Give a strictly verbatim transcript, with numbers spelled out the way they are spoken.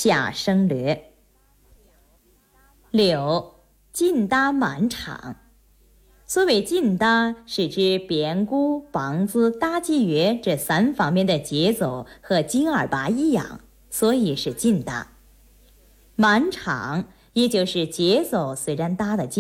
下生略。六，尽搭满场。所谓尽搭，是指编鼓、梆子、打击乐这三方面的节奏和京二八一样，所以是尽搭。满场，也就是节奏虽然打得